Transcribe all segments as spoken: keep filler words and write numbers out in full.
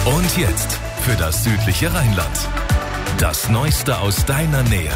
Und jetzt für das südliche Rheinland. Das Neueste aus deiner Nähe.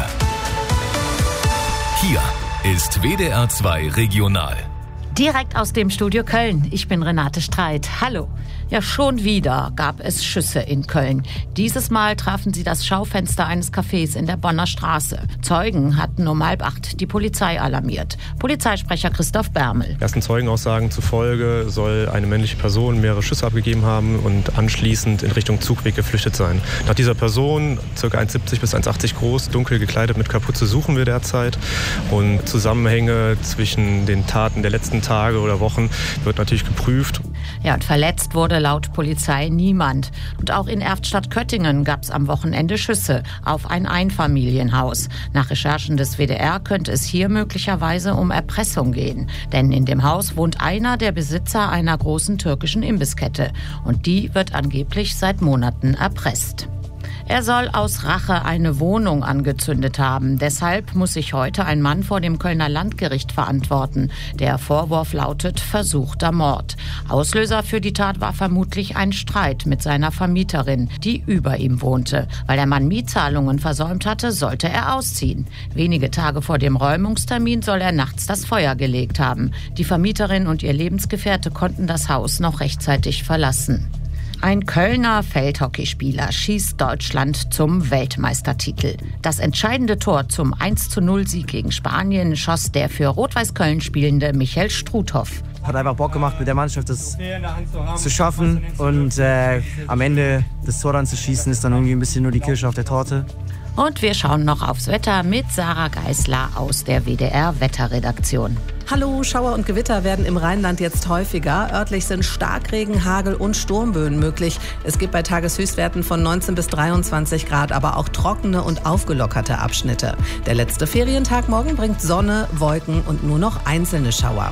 Hier ist W D R zwei Regional. Direkt aus dem Studio Köln. Ich bin Renate Streit. Hallo. Ja, schon wieder gab es Schüsse in Köln. Dieses Mal trafen sie das Schaufenster eines Cafés in der Bonner Straße. Zeugen hatten um halb acht die Polizei alarmiert. Polizeisprecher Christoph Bermel. Ersten Zeugenaussagen zufolge soll eine männliche Person mehrere Schüsse abgegeben haben und anschließend in Richtung Zugweg geflüchtet sein. Nach dieser Person, ca. eins siebzig bis eins achtzig groß, dunkel gekleidet mit Kapuze, suchen wir derzeit. Und Zusammenhänge zwischen den Taten der letzten Tage oder Wochen wird natürlich geprüft. Ja, und verletzt wurde laut Polizei niemand. Und auch in Erftstadt-Köttingen gab es am Wochenende Schüsse auf ein Einfamilienhaus. Nach Recherchen des W D R könnte es hier möglicherweise um Erpressung gehen. Denn in dem Haus wohnt einer der Besitzer einer großen türkischen Imbisskette. Und die wird angeblich seit Monaten erpresst. Er soll aus Rache eine Wohnung angezündet haben. Deshalb muss sich heute ein Mann vor dem Kölner Landgericht verantworten. Der Vorwurf lautet versuchter Mord. Auslöser für die Tat war vermutlich ein Streit mit seiner Vermieterin, die über ihm wohnte. Weil der Mann Mietzahlungen versäumt hatte, sollte er ausziehen. Wenige Tage vor dem Räumungstermin soll er nachts das Feuer gelegt haben. Die Vermieterin und ihr Lebensgefährte konnten das Haus noch rechtzeitig verlassen. Ein Kölner Feldhockeyspieler schießt Deutschland zum Weltmeistertitel. Das entscheidende Tor zum eins zu null Sieg gegen Spanien schoss der für Rot-Weiß Köln spielende Michael Struthoff. Hat einfach Bock gemacht, mit der Mannschaft das zu schaffen und äh, am Ende das Tor dann zu schießen, ist dann irgendwie ein bisschen nur die Kirsche auf der Torte. Und wir schauen noch aufs Wetter mit Sarah Geisler aus der W D R-Wetterredaktion. Hallo, Schauer und Gewitter werden im Rheinland jetzt häufiger. Örtlich sind Starkregen, Hagel und Sturmböen möglich. Es gibt bei Tageshöchstwerten von neunzehn bis dreiundzwanzig Grad, aber auch trockene und aufgelockerte Abschnitte. Der letzte Ferientag morgen bringt Sonne, Wolken und nur noch einzelne Schauer.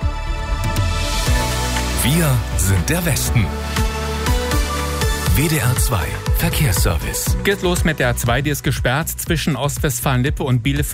Wir sind der Westen. W D R zwei Verkehrsservice. Geht los mit der A zwei, die ist gesperrt zwischen Ostwestfalen-Lippe und Bielefeld.